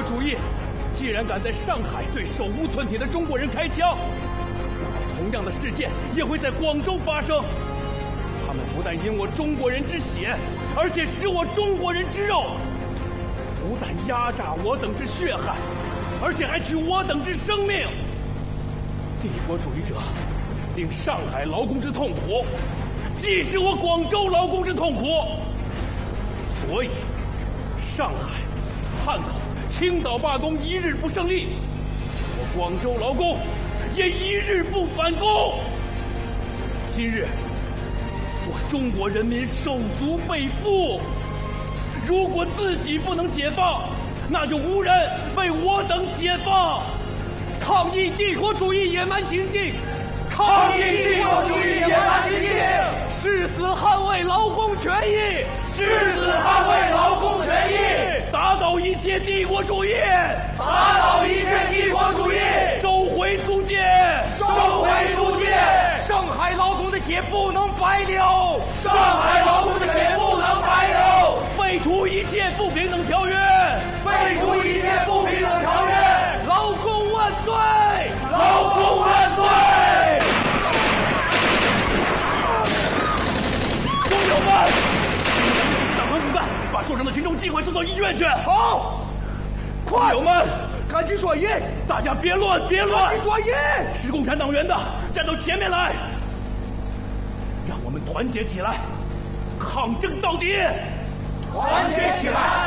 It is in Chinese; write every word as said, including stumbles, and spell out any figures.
主义既然敢在上海对手无寸铁的中国人开枪，那么同样的事件也会在广州发生。他们不但饮我中国人之血，而且食我中国人之肉，不但压榨我等之血汗，而且还取我等之生命。帝国主义者令上海劳工之痛苦，既是我广州劳工之痛苦。所以，上海、汉口、青岛罢工一日不胜利，我广州劳工也一日不反攻。今日，我中国人民手足被缚，如果自己不能解放，那就无人为我等解放。抗议帝国主义野蛮行径！抗议帝国主义野蛮行径！誓死捍卫劳工权益！誓死捍卫劳工权益！打倒一切帝国主义！打倒一切帝国主义！收回租界！收回租界！上海劳工的血不能白流！上海劳工的血不能白流！废除一切不平等条约！废除一切不平等条约！劳工万岁！劳工万岁！工友们，党文骨干，把受伤的群众尽快送到医院去。好，快！工友们，赶紧转移！大家别乱，别乱！赶紧转移！是共产党员的，站到前面来，让我们团结起来，抗争到底！团结起来！